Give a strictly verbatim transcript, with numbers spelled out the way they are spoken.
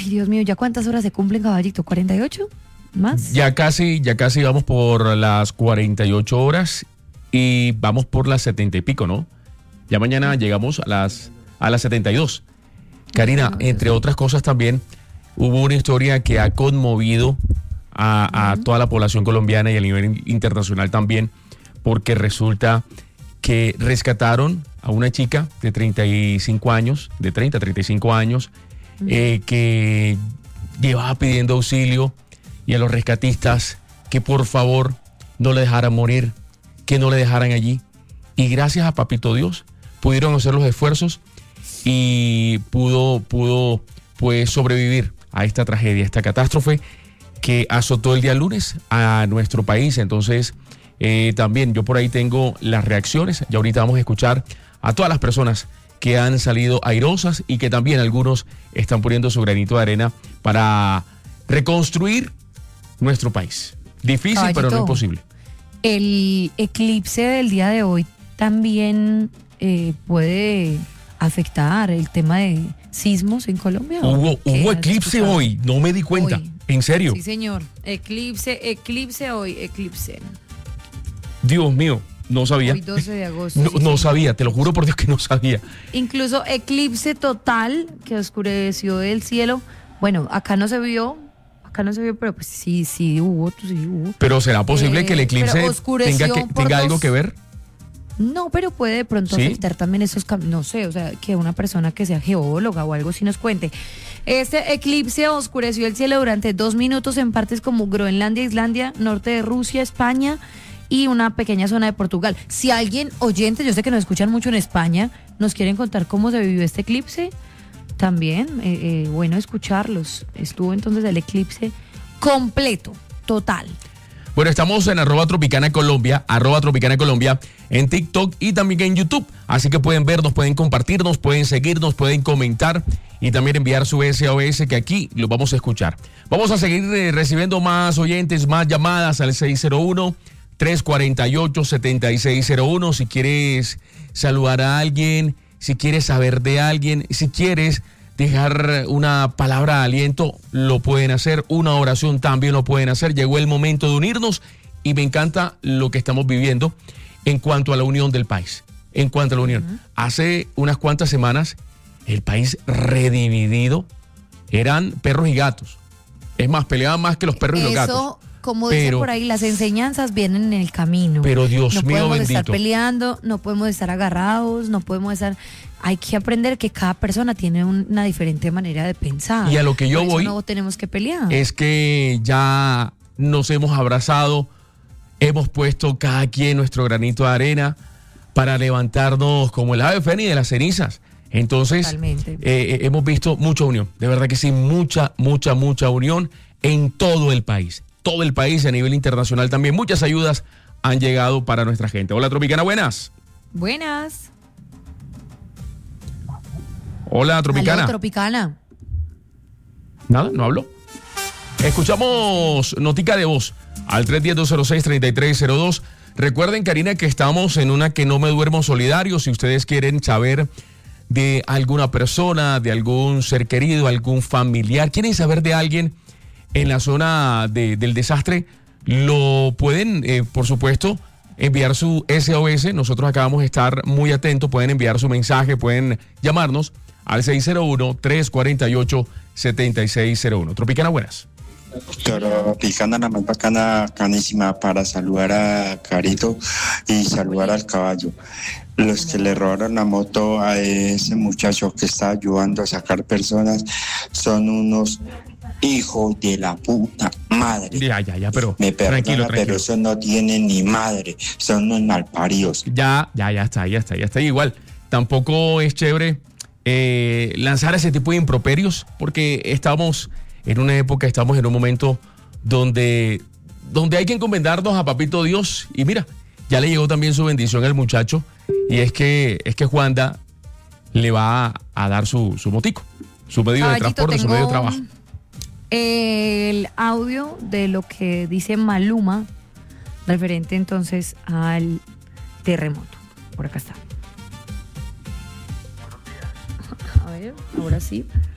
Ay, Dios mío, ¿ya cuántas horas se cumplen, caballito? ¿cuarenta y ocho? ¿Más? Ya casi, ya casi vamos por las cuarenta y ocho horas y vamos por las setenta y pico, ¿no? Ya mañana llegamos a las, a las setenta y dos. Karina, entre otras cosas también, hubo una historia que ha conmovido a, a toda la población colombiana y a nivel internacional también, porque resulta que rescataron a una chica de treinta y cinco años, de treinta a treinta y cinco años, eh, que llevaba pidiendo auxilio, y a los rescatistas que por favor no le dejaran morir, que no le dejaran allí. Y gracias a Papito Dios pudieron hacer los esfuerzos y pudo, pudo pues sobrevivir a esta tragedia, a esta catástrofe que azotó el día lunes a nuestro país. Entonces eh, también yo por ahí tengo las reacciones y ahorita vamos a escuchar a todas las personas que han salido airosas y que también algunos están poniendo su granito de arena para reconstruir nuestro país. Difícil, Caballito, pero no imposible. El eclipse del día de hoy también eh, puede afectar el tema de sismos en Colombia. Hubo, hubo eclipse escuchado? hoy, no me di cuenta. Hoy. ¿En serio? Sí, señor. Eclipse, eclipse hoy, eclipse. Dios mío, no sabía. Hoy doce de agosto. No, sí, no sí. sabía, te lo juro por Dios que no sabía. Incluso eclipse total que oscureció el cielo. Bueno, acá no se vio. Acá no se vio, pero pues sí, sí hubo, sí hubo. Pero ¿será posible eh, que el eclipse tenga, que, tenga algo que ver? No, pero puede de pronto ¿Sí? afectar también esos cambios. No sé, o sea, que una persona que sea geóloga o algo sí nos cuente. Este eclipse oscureció el cielo durante dos minutos en partes como Groenlandia, Islandia, norte de Rusia, España y una pequeña zona de Portugal. Si alguien oyente, yo sé que nos escuchan mucho en España, nos quieren contar cómo se vivió este eclipse, también, eh, eh, bueno, escucharlos. Estuvo entonces el eclipse completo, total. Bueno, estamos en arroba Tropicana Colombia, arroba Tropicana Colombia, en TikTok y también en YouTube. Así que pueden vernos, pueden compartirnos, pueden seguirnos, pueden comentar y también enviar su S O S, que aquí lo vamos a escuchar. Vamos a seguir eh, recibiendo más oyentes, más llamadas al seis cero uno, tres cuatro ocho, siete seis cero uno. Si quieres saludar a alguien, si quieres saber de alguien, si quieres dejar una palabra de aliento, lo pueden hacer. Una oración también lo pueden hacer. Llegó el momento de unirnos y me encanta lo que estamos viviendo en cuanto a la unión del país. En cuanto a la unión. Uh-huh. Hace unas cuantas semanas, el país redividido eran perros y gatos. Es más, peleaban más que los perros Eso, y los gatos. Como dice por ahí, las enseñanzas vienen en el camino. Pero Dios no mío bendito. No podemos estar peleando, no podemos estar agarrados, no podemos estar... Hay que aprender que cada persona tiene una diferente manera de pensar. Y a lo que yo por voy... Eso no tenemos que pelear. Es que ya nos hemos abrazado, hemos puesto cada quien nuestro granito de arena para levantarnos como el ave fénix de las cenizas. Entonces, eh, hemos visto mucha unión. De verdad que sí, mucha, mucha, mucha unión en todo el país. Todo el país a nivel internacional también. Muchas ayudas han llegado para nuestra gente. Hola, Tropicana, buenas. Buenas. Hola, Tropicana. Aló, Tropicana. Nada, no habló. Escuchamos notica de voz al tres uno cero, dos cero seis, tres tres cero dos. Recuerden, Karina, que estamos en una que no me duermo solidario. Si ustedes quieren saber de alguna persona, de algún ser querido, algún familiar, quieren saber de alguien en la zona de, del desastre, lo pueden, eh, por supuesto, enviar su S O S. Nosotros acá vamos a estar muy atentos. Pueden enviar su mensaje, pueden llamarnos al seis cero uno, tres cuatro ocho, siete seis cero uno. Tropicana, buenas. Tropicana, la más bacana, canísima, para saludar a Carito y saludar al caballo. Los que le robaron la moto a ese muchacho que está ayudando a sacar personas son unos hijos de la puta madre. Ya, ya, ya, pero me perdona, tranquilo, tranquilo. Pero eso no tiene ni madre, son unos malparidos. Ya, ya, ya está, ya está, ya está. Igual, tampoco es chévere eh, lanzar ese tipo de improperios, porque estamos en una época, estamos en un momento donde, donde hay que encomendarnos a Papito Dios. Y mira, ya le llegó también su bendición al muchacho, y es que, es que Juanda le va a, a dar su, su motico, su medio Caballito, de transporte, su medio de trabajo. El audio de lo que dice Maluma referente entonces al terremoto. Por acá está. A ver, ahora sí.